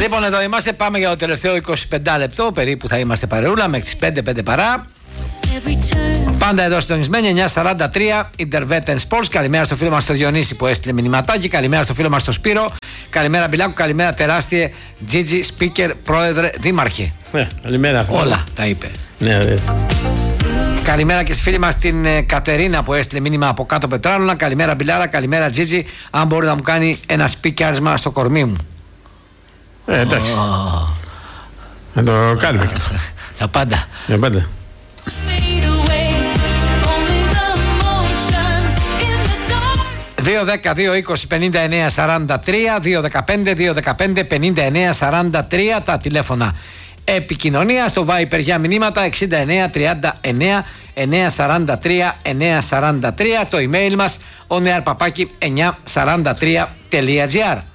Λοιπόν, εδώ είμαστε. Πάμε για το τελευταίο 25 λεπτό περίπου. Θα είμαστε παρεούλα μέχρι τις 5 παρά. Πάντα εδώ συντονισμένοι, 9:43 Intervetten Sports. Καλημέρα στο φίλο μας το Διονύση που έστειλε μηνυματάκι. Καλημέρα στο φίλο μας το Σπύρο. Καλημέρα Μπιλάκου. Καλημέρα τεράστιε Gigi, speaker, πρόεδρε, δήμαρχε. Καλημέρα. Όλα τα είπε. Ναι, καλημέρα και στη φίλη μας την Κατερίνα που έστειλε μήνυμα από κάτω Πετράλωνα. Καλημέρα Μπιλάρα, καλημέρα Gigi. Αν μπορεί να μου κάνει ένα σπίκιαρισμα στο κορμί μου. Εντάξει. Να το κάνουμε και αυτό. Για πάντα. Για πάντα. 2-10-2-20-59-43 2-15-2-15-59-43 τα τηλέφωνα επικοινωνία. Στο Viper για μηνύματα 69-39-943-943 το email μας onearpapaki943.gr.